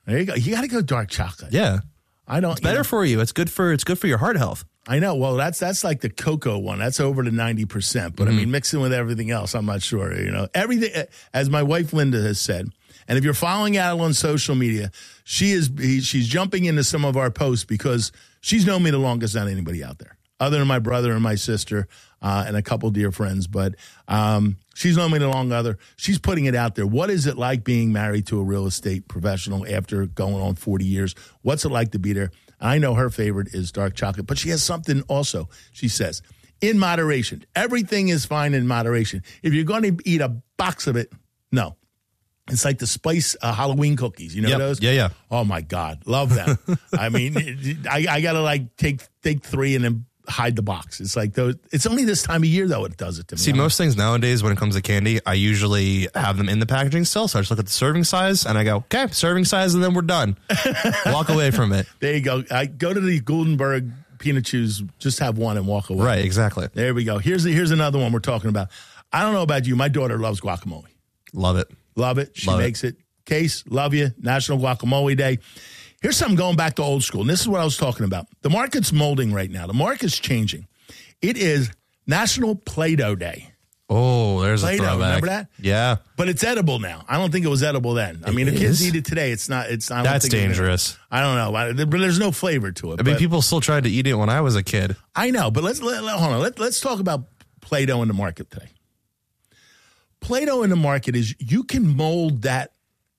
S11: There you go. You got to go dark chocolate.
S12: Yeah.
S11: I don't.
S12: It's better
S11: know.
S12: for you. It's good for it's good for your heart health.
S11: I know. Well, that's that's like the cocoa one. That's over to ninety percent. But
S12: Mm-hmm.
S11: I mean, mixing with everything else, I'm not sure. You know, everything, as my wife Linda has said, and if you're following Al on social media, she is he, she's jumping into some of our posts because she's known me the longest than anybody out there, other than my brother and my sister uh, and a couple dear friends. But um, she's known me the long other. She's putting it out there. What is it like being married to a real estate professional after going on forty years? What's it like to be there? I know her favorite is dark chocolate, but she has something also, she says, in moderation. Everything is fine in moderation. If you're going to eat a box of it, no. It's like the spice uh, Halloween cookies. You know
S12: Yep.
S11: those?
S12: Yeah, yeah.
S11: Oh, my God. Love them. I mean, I, I got to like take take three and then hide the box. It's like those. It's only this time of year, though, it does it to me.
S12: See, most things nowadays when it comes to candy, I usually have them in the packaging still. So I just look at the serving size and I go, okay, serving size, and then we're done. Walk away from it.
S11: There you go. I go to the Goldenberg peanut chews, just have one and walk away.
S12: Right, exactly.
S11: There we go. Here's the, here's another one we're talking about. I don't know about you. My daughter loves guacamole.
S12: Love it.
S11: Love it. She
S12: Love
S11: makes it. it. Case, love you. National Guacamole Day. Here's something going back to old school. And this is what I was talking about. The market's molding right now. The market's changing. It is National Play-Doh Day.
S12: Oh, there's
S11: Play-Doh,
S12: a throwback.
S11: remember that?
S12: Yeah.
S11: But it's edible now. I don't think it was edible then. I mean,
S12: It
S11: if kids
S12: is?
S11: eat it today, it's not. It's I don't
S12: That's
S11: think it's-
S12: dangerous.
S11: I don't know. I- But there's no flavor to it.
S12: I mean,
S11: But-
S12: people still tried to eat it when I was a kid.
S11: I know, but let's let, let- hold on. Let, let's talk about Play-Doh in the market today. Play-Doh in the market is you can mold that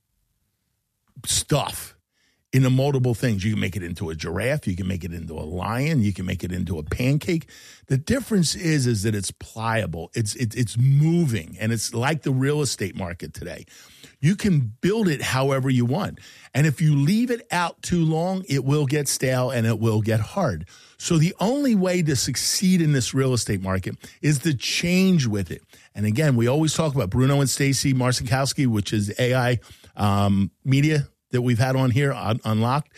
S11: stuff into multiple things. You can make it into a giraffe. You can make it into a lion. You can make it into a pancake. The difference is, is that it's pliable. It's it, it's moving, and it's like the real estate market today. You can build it however you want. And if you leave it out too long, it will get stale and it will get hard. So the only way to succeed in this real estate market is to change with it. And again, we always talk about Bruno and Stacy Marcinkowski, which is A I um, media that we've had on here, on, Unlocked.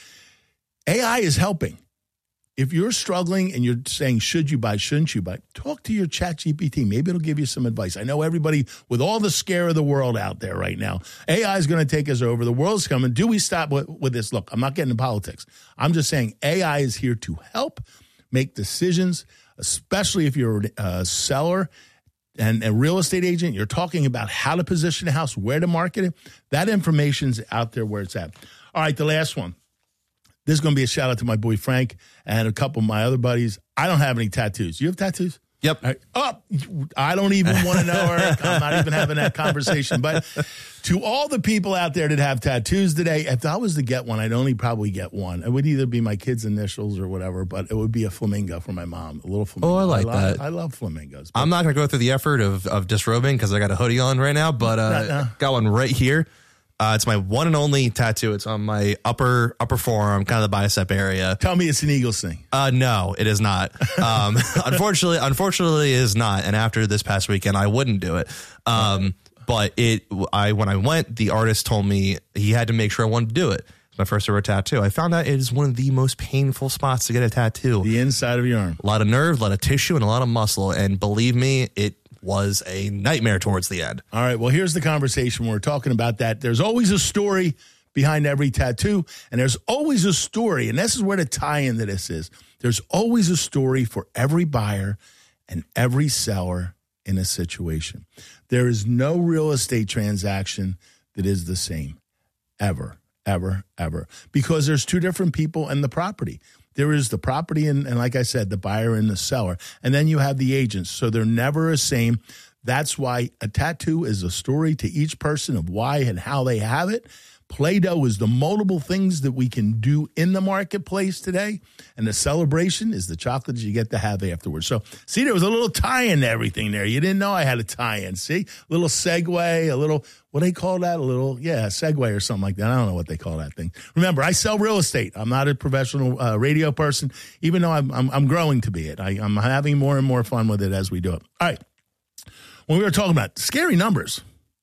S11: A I is helping. If you're struggling and you're saying, should you buy, shouldn't you buy, talk to your Chat G P T. Maybe it'll give you some advice. I know everybody, with all the scare of the world out there right now, A I is going to take us over. The world's coming. Do we stop with, with this? Look, I'm not getting into politics. I'm just saying A I is here to help make decisions, especially if you're a seller and a real estate agent. You're talking about how to position a house, where to market it. That information's out there where it's at. All right, the last one. This is going to be a shout out to my boy Frank and a couple of my other buddies. I don't have any tattoos. You have tattoos?
S12: Yep.
S11: Right. Oh, I don't even want to know, Eric. I'm not even having that conversation. But to all the people out there that have tattoos today, if I was to get one, I'd only probably get one. It would either be my kids' initials or whatever, but it would be a flamingo for my mom, a little flamingo.
S12: Oh, I like
S11: I love,
S12: that.
S11: I love flamingos.
S12: I'm not going to go through the effort of, of disrobing because I got a hoodie on right now, but uh,
S11: No, no.
S12: got one right here. Uh, it's my one and only tattoo. It's on my upper upper forearm, kind of the bicep area.
S11: Tell me it's an Eagles thing.
S12: Uh, no, it is not. Um, unfortunately, unfortunately, it is not. And after this past weekend, I wouldn't do it. Um, but it, I when I went, the artist told me he had to make sure I wanted to do it. It's my first ever tattoo. I found out it is one of the most painful spots to get a tattoo.
S11: The inside of your arm.
S12: A lot of nerve, a lot of tissue, and a lot of muscle. And believe me, it was a nightmare towards the end.
S11: All right, well, here's the conversation. We're talking about that. There's always a story behind every tattoo, and there's always a story, and this is where the tie-in to this is. There's always a story for every buyer and every seller in a situation. There is no real estate transaction that is the same, ever, ever, ever, because there's two different people in the property. There is the property and, and, like I said, the buyer and the seller. And then you have the agents. So they're never the same. That's why a tattoo is a story to each person of why and how they have it. Play-Doh is the multiple things that we can do in the marketplace today. And the celebration is the chocolates you get to have afterwards. So, see, there was a little tie-in to everything there. You didn't know I had a tie-in. See? A little segue, a little, what do they call that? A little, yeah, segue or something like that. I don't know what they call that thing. Remember, I sell real estate. I'm not a professional uh, radio person, even though I'm, I'm, I'm growing to be it. I, I'm having more and more fun with it as we do it. All right. When we were talking about scary numbers,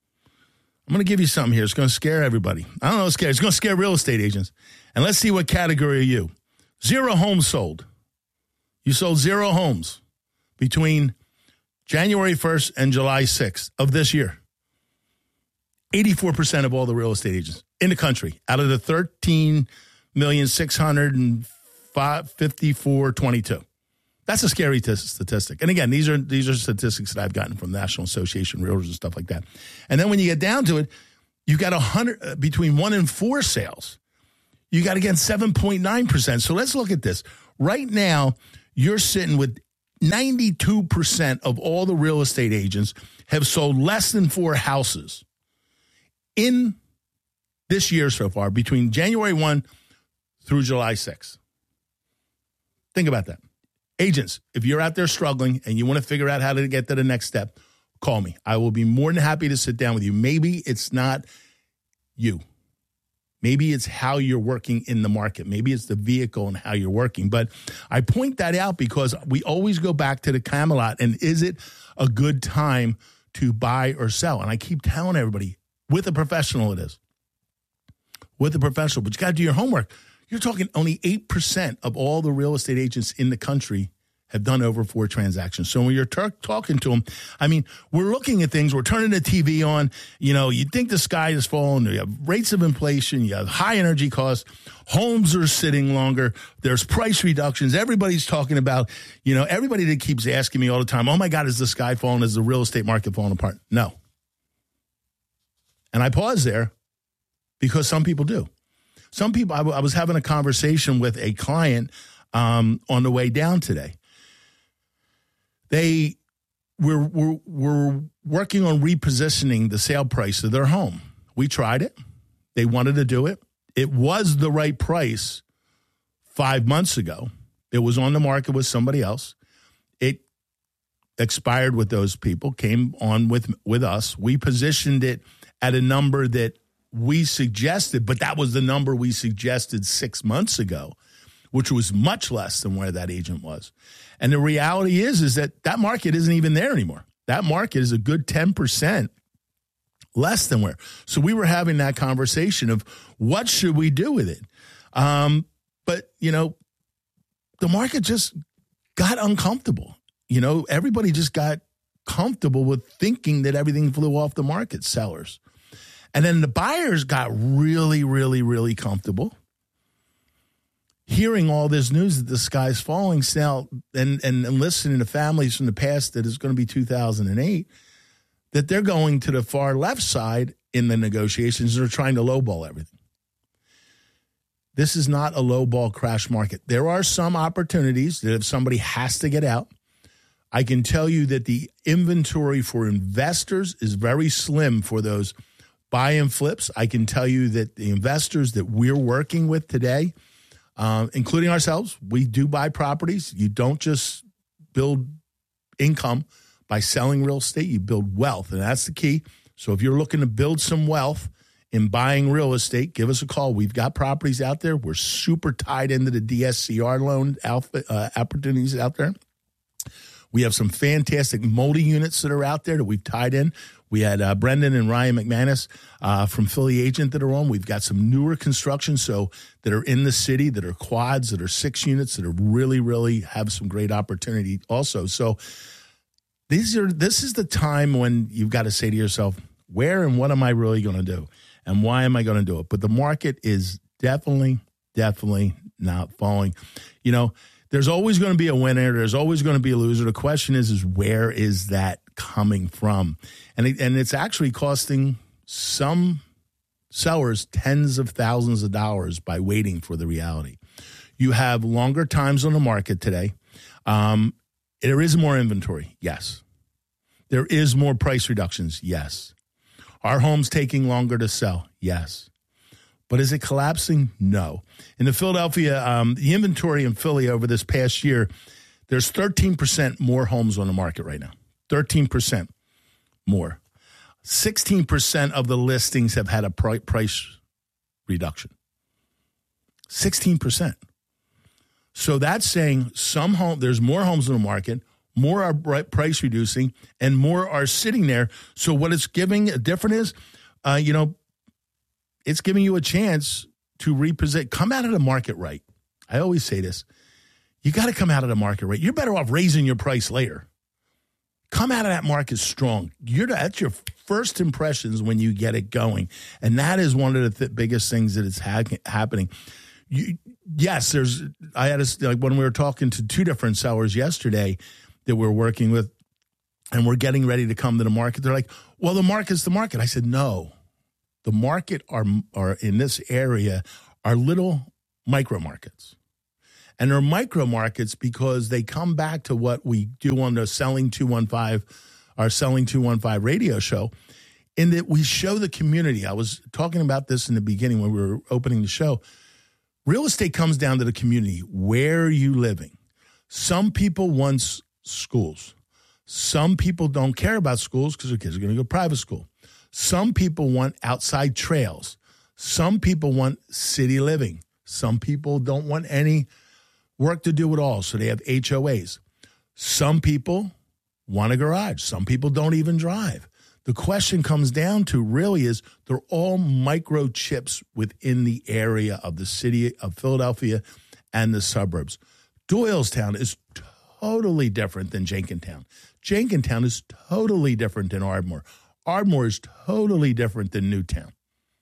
S11: I'm going to give you something here. It's going to scare everybody. I don't know what's scary. It's going to scare real estate agents. And let's see what category are you. Zero homes sold. You sold zero homes between January first and July sixth of this year. eighty-four percent of all the real estate agents. in the country out of the thirteen million six hundred fifty-four thousand twenty-two. That's a scary t- statistic. And again, these are these are statistics that I've gotten from the National Association of Realtors and stuff like that. And then when you get down to it, you got a hundred uh, between one and four sales. You got again seven point nine percent. So let's look at this. Right now, you're sitting with ninety-two percent of all the real estate agents have sold less than four houses in this year so far, between January first through July sixth. Think about that. Agents, if you're out there struggling and you want to figure out how to get to the next step, call me. I will be more than happy to sit down with you. Maybe it's not you. Maybe it's how you're working in the market. Maybe it's the vehicle and how you're working. But I point that out because we always go back to the Camelot. And is it a good time to buy or sell? And I keep telling everybody, with a professional it is. With a professional. But you got to do your homework. You're talking only eight percent of all the real estate agents in the country have done over four transactions. So when you're t- talking to them, I mean, we're looking at things, we're turning the T V on, you know, you think the sky is falling, you have rates of inflation, you have high energy costs, homes are sitting longer, there's price reductions, everybody's talking about, you know, everybody that keeps asking me all the time, oh my God, is the sky falling, is the real estate market falling apart? No. And I pause there because some people do. Some people, I, w- I was having a conversation with a client um, on the way down today. They were, were, were working on repositioning the sale price of their home. We tried it. They wanted to do it. It was the right price five months ago. It was on the market with somebody else. It expired with those people, came on with, with us. We positioned it at a number that we suggested, but that was the number we suggested six months ago, which was much less than where that agent was. And the reality is, is that that market isn't even there anymore. That market is a good ten percent less than where. So we were having that conversation of what should we do with it? Um, but, you know, the market just got uncomfortable. You know, everybody just got comfortable with thinking that everything flew off the market, sellers. And then the buyers got really, really, really comfortable hearing all this news that the sky's falling now and, and, and listening to families from the past that it's going to be two thousand eight, that they're going to the far left side in the negotiations and are trying to lowball everything. This is not a lowball crash market. There are some opportunities that if somebody has to get out, I can tell you that the inventory for investors is very slim for those buy and flips. I can tell you that the investors that we're working with today, uh, including ourselves, we do buy properties. You don't just build income by selling real estate. You build wealth, and that's the key. So if you're looking to build some wealth in buying real estate, give us a call. We've got properties out there. We're super tied into the D S C R loan alpha, uh, opportunities out there. We have some fantastic multi-units that are out there that we've tied in. We had uh, Brendan and Ryan McManus uh, from Philly Agent that are on. We've got some newer construction so that are in the city, that are quads, that are six units, that are really, really have some great opportunity also. So these are this is the time when you've got to say to yourself, where and what am I really going to do? And why am I going to do it? But the market is definitely, definitely not falling. You know, there's always going to be a winner. There's always going to be a loser. The question is, is where is that coming from? And it, and it's actually costing some sellers tens of thousands of dollars by waiting for the reality. You have longer times on the market today. Um, there is more inventory. Yes. There is more price reductions. Yes. Are homes taking longer to sell? Yes. But is it collapsing? No. In the Philadelphia, um, the inventory in Philly over this past year, there's thirteen percent more homes on the market right now. thirteen percent more. sixteen percent of the listings have had a price reduction. sixteen percent. So that's saying some home, there's more homes in the market, more are price reducing, and more are sitting there. So what it's giving a different is, uh, you know, it's giving you a chance to reposition. Come out of the market right. I always say this. You got to come out of the market right. You're better off raising your price later. Come out of that market strong. You're That's your first impressions when you get it going. And that is one of the th- biggest things that is ha- happening. You, yes, there's, I had a, like when we were talking to two different sellers yesterday that we're working with, and we're getting ready to come to the market. They're like, well, the market's the market. I said, no, the market are, are in this area are little micro markets. And they're micro markets because they come back to what we do on the Selling two one five, our Selling two one five radio show, in that we show the community. I was talking about this in the beginning when we were opening the show. Real estate comes down to the community. Where are you living? Some people want schools. Some people don't care about schools because their kids are going to go to private school. Some people want outside trails. Some people want city living. Some people don't want any work to do at all, so they have H O As. Some people want a garage. Some people don't even drive. The question comes down to really is they're all microchips within the area of the city of Philadelphia and the suburbs. Doylestown is totally different than Jenkintown. Jenkintown is totally different than Ardmore. Ardmore is totally different than Newtown.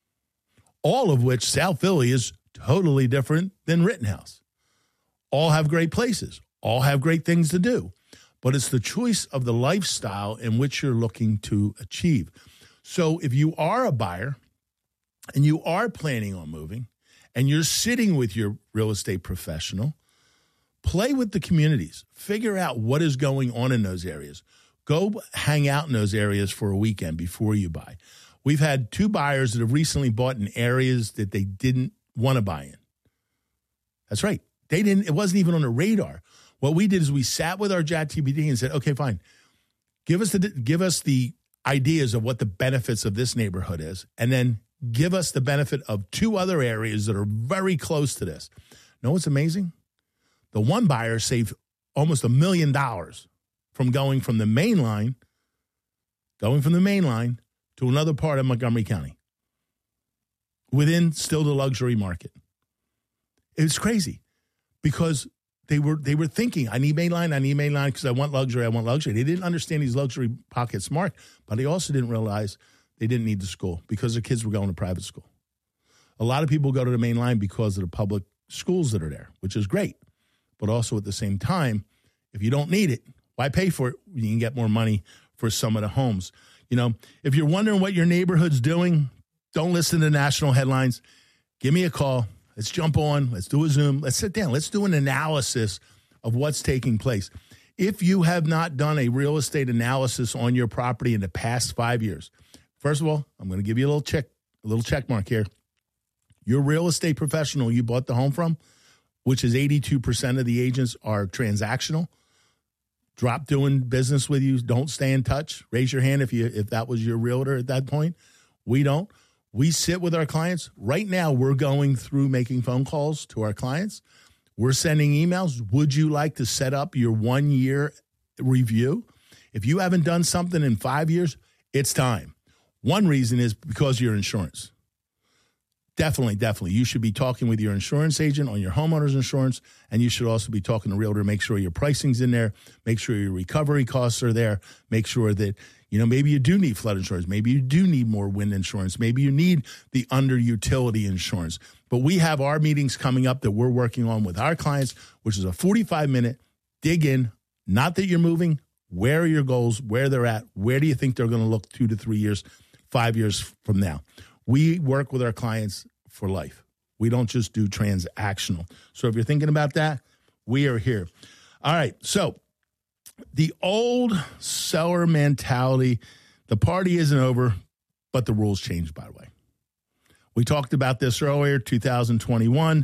S11: All of which South Philly is totally different than Rittenhouse. All have great places. All have great things to do. But it's the choice of the lifestyle in which you're looking to achieve. So if you are a buyer and you are planning on moving and you're sitting with your real estate professional, play with the communities. Figure out what is going on in those areas. Go hang out in those areas for a weekend before you buy. We've had two buyers that have recently bought in areas that they didn't want to buy in. That's right. They didn't. It wasn't even on the radar. What we did is we sat with our ChatGPT and said, okay, fine. Give us the give us the ideas of what the benefits of this neighborhood is, and then give us the benefit of two other areas that are very close to this. Know what's amazing? The one buyer saved almost a million dollars from going from the main line, going from the main line to another part of Montgomery County, within still the luxury market. It was crazy because they were they were thinking, I need main line, I need main line because I want luxury, I want luxury. They didn't understand these luxury pockets mark, but they also didn't realize they didn't need the school because their kids were going to private school. A lot of people go to the main line because of the public schools that are there, which is great. But also at the same time, if you don't need it, why pay for it? You can get more money for some of the homes. You know, if you're wondering what your neighborhood's doing, don't listen to national headlines. Give me a call. Let's jump on. Let's do a Zoom. Let's sit down. Let's do an analysis of what's taking place. If you have not done a real estate analysis on your property in the past five years, first of all, I'm going to give you a little check, a little check mark here. Your real estate professional you bought the home from, which is eighty-two percent of the agents are transactional, drop doing business with you, don't stay in touch. Raise your hand if you if that was your realtor at that point. We don't. We sit with our clients. Right now, we're going through making phone calls to our clients. We're sending emails. Would you like to set up your one-year review? If you haven't done something in five years, it's time. One reason is because of your insurance. Definitely, definitely. You should be talking with your insurance agent on your homeowner's insurance, and you should also be talking to a realtor. Make sure your pricing's in there. Make sure your recovery costs are there. Make sure that, you know, maybe you do need flood insurance. Maybe you do need more wind insurance. Maybe you need the under utility insurance. But we have our meetings coming up that we're working on with our clients, which is a forty-five minute dig in. Not that you're moving. Where are your goals? Where they're at? Where do you think they're going to look two to three years, five years from now? We work with our clients for life. We don't just do transactional. So if you're thinking about that, we are here. All right. So the old seller mentality, the party isn't over, but the rules changed, by the way. We talked about this earlier. two thousand twenty-one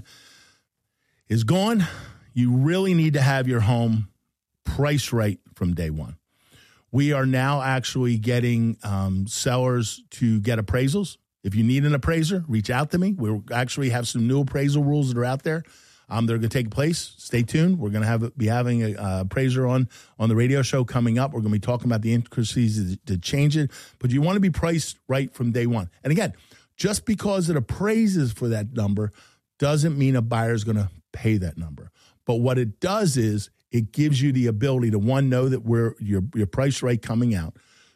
S11: is gone. You really need to have your home priced right from day one. We are now actually getting um, sellers to get appraisals. If you need an appraiser, reach out to me. We actually have some new appraisal rules that are out there. Um, they're going to take place. Stay tuned. We're going to have be having a uh, appraiser on on the radio show coming up. We're going to be talking about the intricacies to, to change it. But you want to be priced right from day one. And again, just because it appraises for that number doesn't mean a buyer is going to pay that number. But what it does is it gives you the ability to, one, know that we're you're, you're priced right coming out.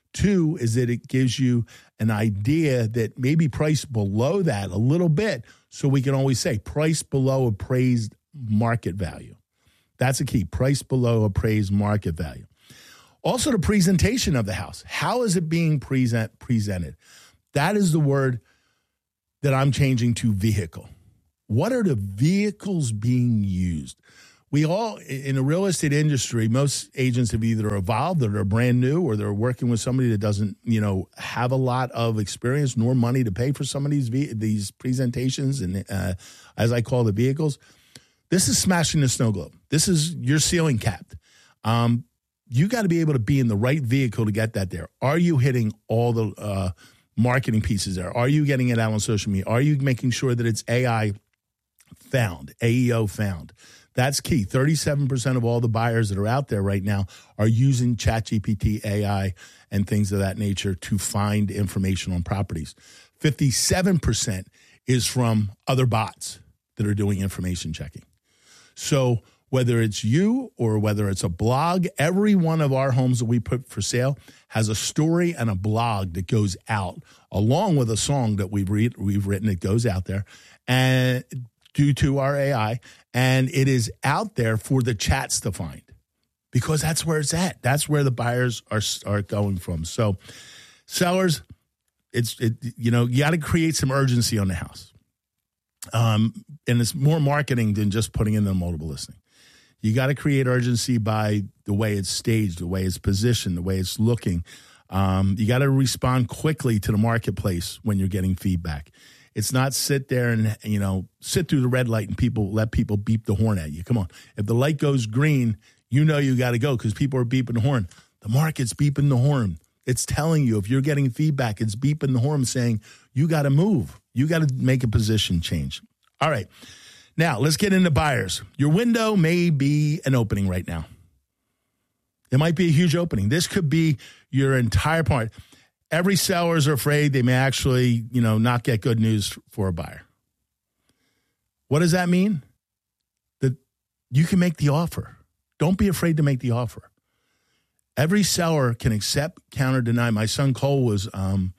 S11: Two is that it gives you an idea that maybe price below that a little bit, so we can always say price below appraised market value. That's a key, price below appraised market value. Also, the presentation of the house. How is it being present, presented? That is the word that I'm changing to vehicle. What are the vehicles being used? We all, in the real estate industry, most agents have either evolved or they're brand new or they're working with somebody that doesn't, you know, have a lot of experience nor money to pay for some of these these presentations and, uh, as I call the vehicles. This is smashing the snow globe. This is your ceiling capped. Um, you got to be able to be in the right vehicle to get that there. Are you hitting all the uh, marketing pieces there? Are you getting it out on social media? Are you making sure that it's A I found, A E O found? That's key. thirty-seven percent of all the buyers that are out there right now are using ChatGPT, A I, and things of that nature to find information on properties. fifty-seven percent is from other bots that are doing information checking. So whether it's you or whether it's a blog, every one of our homes that we put for sale has a story and a blog that goes out along with a song that we've read, we've written that goes out there and due to our A I, and it is out there for the chats to find because that's where it's at. That's where the buyers are are going from. So sellers, it's it, you know, you got to create some urgency on the house. Um, and it's more marketing than just putting in the multiple listing. You got to create urgency by the way it's staged, the way it's positioned, the way it's looking. Um, you got to respond quickly to the marketplace when you're getting feedback. It's not sit there and, you know, sit through the red light and people let people beep the horn at you. Come on. If the light goes green, you know you got to go because people are beeping the horn. The market's beeping the horn. It's telling you if you're getting feedback, it's beeping the horn saying you got to move. You got to make a position change. All right. Now, let's get into buyers. Your window may be an opening right now. It might be a huge opening. This could be your entire part. Every sellers are afraid they may actually, you know, not get good news for a buyer. What does that mean? That you can make the offer. Don't be afraid to make the offer. Every seller can accept, counter, deny. My son Cole was, um,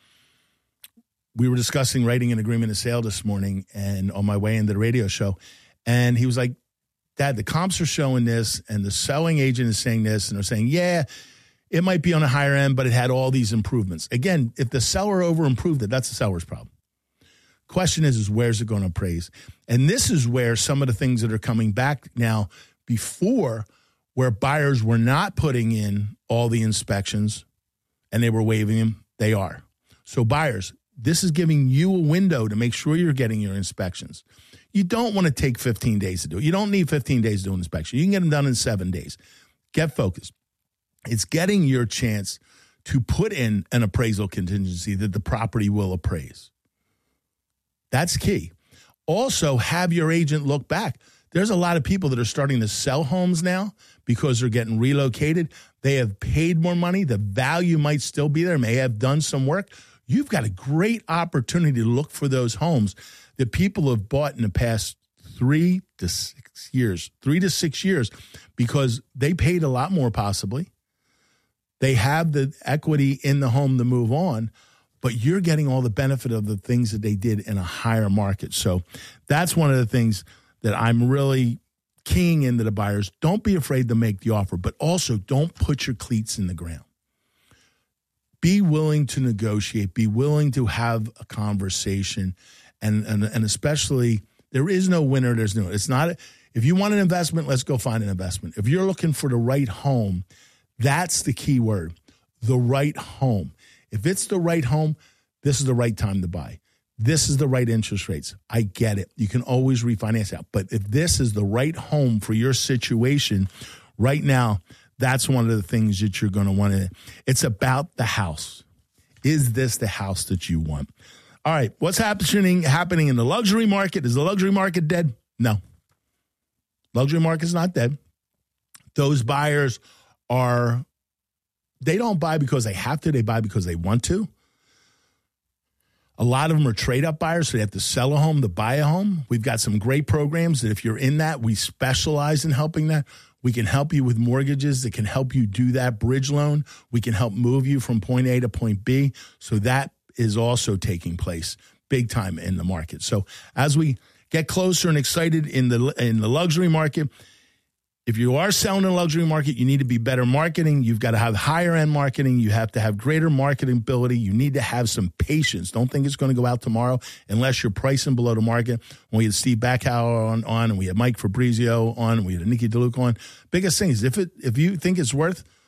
S11: we were discussing writing an agreement of sale this morning and on my way into the radio show. And he was like, Dad, the comps are showing this and the selling agent is saying this. And they're saying, yeah, it might be on a higher end, but it had all these improvements. Again, if the seller over improved it, that's the seller's problem. Question is, is where's it going to appraise? And this is where some of the things that are coming back now before where buyers were not putting in all the inspections and they were waiving them, they are. So buyers, this is giving you a window to make sure you're getting your inspections. You don't want to take fifteen days to do it. You don't need fifteen days to do an inspection. You can get them done in seven days. Get focused. It's getting your chance to put in an appraisal contingency that the property will appraise. That's key. Also, have your agent look back. There's a lot of people that are starting to sell homes now because they're getting relocated. They have paid more money. The value might still be there, may have done some work. You've got a great opportunity to look for those homes that people have bought in the past three to six years, three to six years, because they paid a lot more possibly. They have the equity in the home to move on, but you're getting all the benefit of the things that they did in a higher market. So that's one of the things that I'm really keying into the buyers. Don't be afraid to make the offer, but also don't put your cleats in the ground. Be willing to negotiate. Be willing to have a conversation. And, and, and especially, there is no winner, there's no, it's not, if you want an investment, let's go find an investment. If you're looking for the right home, that's the key word, the right home. If it's the right home, this is the right time to buy. This is the right interest rates. I get it. You can always refinance out. But if this is the right home for your situation right now, that's one of the things that you're going to want to. It's about the house. Is this the house that you want? All right. What's happening happening in the luxury market? Is the luxury market dead? No. Luxury market's not dead. Those buyers are, they don't buy because they have to. They buy because they want to. A lot of them are trade-up buyers, so they have to sell a home to buy a home. We've got some great programs that if you're in that, we specialize in helping that. We can help you with mortgages that can help you do that bridge loan. We can help move you from point A to point B. So that is also taking place big time in the market. So as we get closer and excited in the in the luxury market, if you are selling in the luxury market, you need to be better marketing. You've got to have higher end marketing. You have to have greater marketing ability. You need to have some patience. Don't think it's going to go out tomorrow unless you're pricing below the market. When we had Steve Backhauer on, on and we had Mike Fabrizio on, and we had Nikki DeLuca on. Biggest thing is if it if you think it's worth